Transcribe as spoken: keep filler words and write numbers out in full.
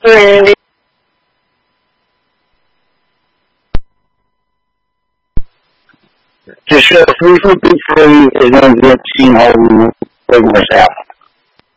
Randy. Just show three fifty-three is going to get you know, regular south.